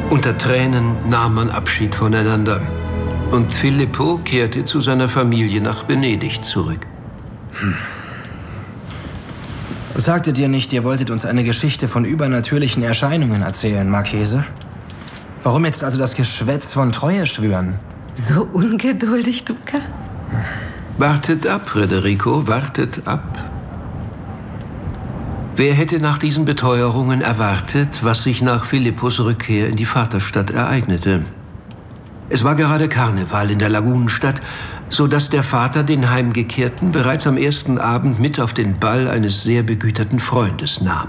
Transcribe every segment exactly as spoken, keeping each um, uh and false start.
Unter Tränen nahm man Abschied voneinander. Und Filippo kehrte zu seiner Familie nach Venedig zurück. Hm. Sagtet ihr nicht, ihr wolltet uns eine Geschichte von übernatürlichen Erscheinungen erzählen, Marchese? Warum jetzt also das Geschwätz von Treue schwören? So ungeduldig, Duca. Wartet ab, Federico, wartet ab. Wer hätte nach diesen Beteuerungen erwartet, was sich nach Filippos Rückkehr in die Vaterstadt ereignete? Es war gerade Karneval in der Lagunenstadt, so dass der Vater den Heimgekehrten bereits am ersten Abend mit auf den Ball eines sehr begüterten Freundes nahm.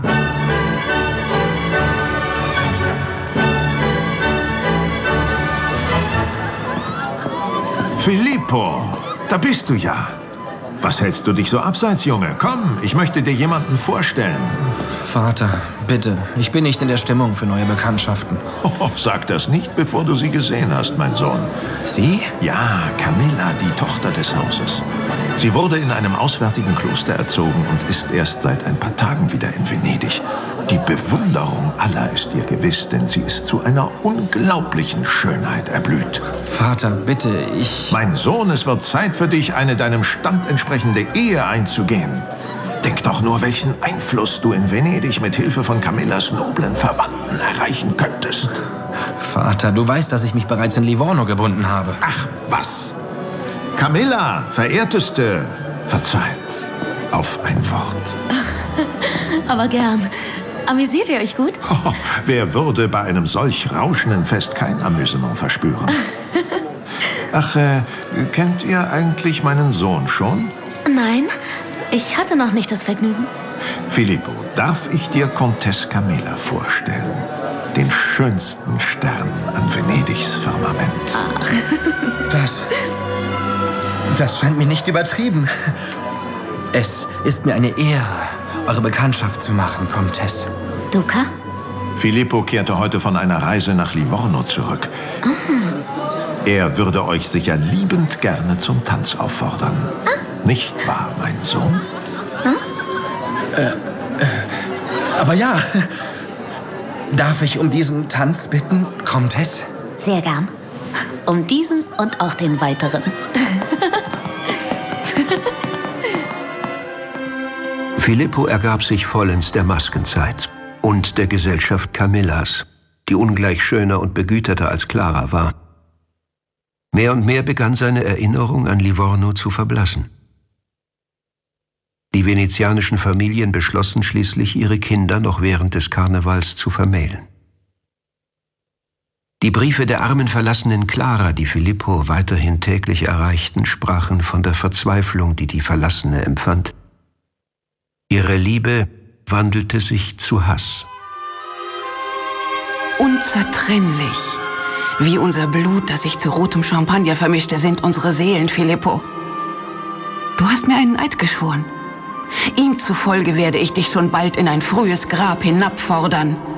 Filippo, da bist du ja. Was hältst du dich so abseits, Junge? Komm, ich möchte dir jemanden vorstellen. Vater, bitte, ich bin nicht in der Stimmung für neue Bekanntschaften. Oh, sag das nicht, bevor du sie gesehen hast, mein Sohn. Sie? Ja, Camilla, die Tochter des Hauses. Sie wurde in einem auswärtigen Kloster erzogen und ist erst seit ein paar Tagen wieder in Venedig. Die Bewunderung aller ist ihr gewiss, denn sie ist zu einer unglaublichen Schönheit erblüht. Vater, bitte, ich... Mein Sohn, es wird Zeit für dich, eine deinem Stand entsprechende Ehe einzugehen. Denk doch nur, welchen Einfluss du in Venedig mit Hilfe von Camillas noblen Verwandten erreichen könntest. Vater, du weißt, dass ich mich bereits in Livorno gebunden habe. Ach, was? Camilla, Verehrteste, verzeiht auf ein Wort. Aber gern. Amüsiert ihr euch gut? Oh, wer würde bei einem solch rauschenden Fest kein Amüsement verspüren? Ach, äh, kennt ihr eigentlich meinen Sohn schon? Nein, ich hatte noch nicht das Vergnügen. Filippo, darf ich dir Comtesse Camilla vorstellen? Den schönsten Stern an Venedigs Firmament. Ach. Das... Das scheint mir nicht übertrieben. Es ist mir eine Ehre, eure Bekanntschaft zu machen, Comtesse. Duca? Filippo kehrte heute von einer Reise nach Livorno zurück. Ah. Er würde euch sicher liebend gerne zum Tanz auffordern. Ah. Nicht wahr, mein Sohn? Ah? Äh, äh, aber ja. Darf ich um diesen Tanz bitten, Comtesse? Sehr gern. Um diesen und auch den weiteren. Filippo ergab sich vollends der Maskenzeit und der Gesellschaft Camillas, die ungleich schöner und begüterter als Clara war. Mehr und mehr begann seine Erinnerung an Livorno zu verblassen. Die venezianischen Familien beschlossen schließlich, ihre Kinder noch während des Karnevals zu vermählen. Die Briefe der armen verlassenen Clara, die Filippo weiterhin täglich erreichten, sprachen von der Verzweiflung, die die Verlassene empfand. Ihre Liebe wandelte sich zu Hass. Unzertrennlich. Wie unser Blut, das sich zu rotem Champagner vermischte, sind unsere Seelen, Filippo. Du hast mir einen Eid geschworen. Ihm zufolge werde ich dich schon bald in ein frühes Grab hinabfordern.